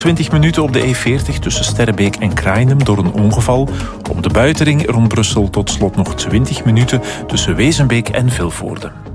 20 minuten op de E40 tussen Sterrebeek en Kraaienum door een ongeval. Op de buitenring rond Brussel tot slot nog 20 minuten tussen Wezenbeek en Vilvoorde.